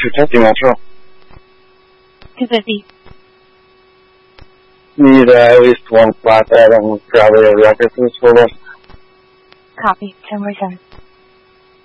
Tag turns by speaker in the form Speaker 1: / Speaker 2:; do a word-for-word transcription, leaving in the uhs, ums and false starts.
Speaker 1: two fifty Metro.
Speaker 2: Two fifty.
Speaker 1: Need uh, at least one flat bed and probably a record for this full list.
Speaker 2: Copy. Ten percent.